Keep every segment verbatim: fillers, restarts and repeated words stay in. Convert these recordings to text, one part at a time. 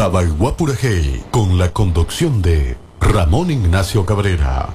Tabaiguapurajey, con la conducción de Ramón Ignacio Cabrera.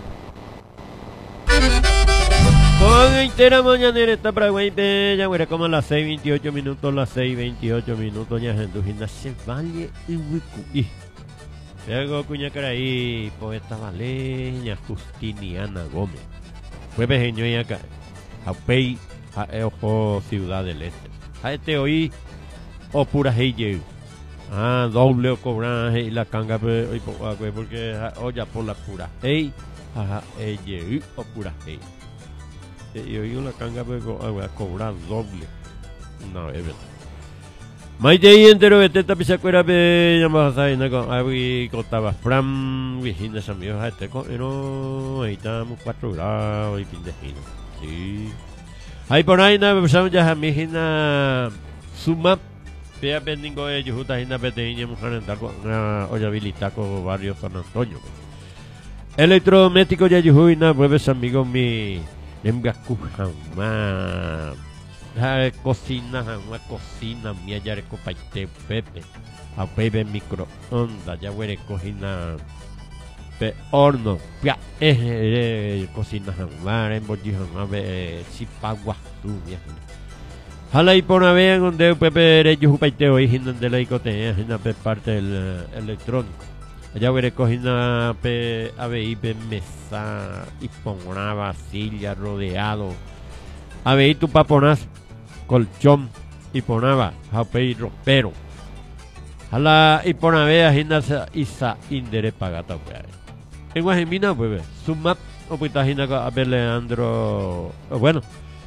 Con entera mañanera está para Guaype, ya huele como a las seis veintiocho minutos, las seis veintiocho minutos, ya en tu gimnasia valle y Wicuí. Luego Cuñacaraí, poeta valeña, Justiniana Gómez. Fue pequeño y acá, Aupey, a Eojo, Ciudad del Este. A este hoy, o pura hey, ah, doble o cobran y la canga, porque olla por la pura hey, ajá, hey, o pura hey. Y hoy una canga a cobrar doble. No, es verdad. Maite y entero de teta pisacuera pe llamadas ahí con avi cotaba fram vigina amigos a este no ahí estamos cuatro grados y fin de fino. Sí. Ahí por ahí na empezamos ya a mi gina suma pea pendingo de justa gina peteña mujer en tal olla habilita con barrio San Antonio. Electrodoméstico ya yujuina vuelves amigos mi Emgaku jamás. La cocina, una cocina, mi allá de copaite pepe. A pepe microondas, ya huele cocina. Pe horno, ya es cocina jamás, en bolli jamás, si paguas tú, viejo. Jala y por una vez donde pepe eres yo copaite hoy, de la icotea, en la parte del electrónico. Allá huele cocina pe A B I pe mesa y ponaba silla rodeado. A B I tu paponas colchón y ponaba jape ropero. A la y por una vez agenda isa indere pagata pues. En Guajimina pues sumap o puitagina a ver Leandro, bueno,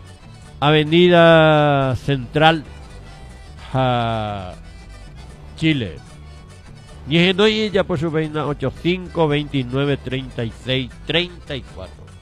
Avenida Central a Chile. Y en hoy ya por su veina ochenta y cinco, veintinueve, treinta y seis, treinta y cuatro.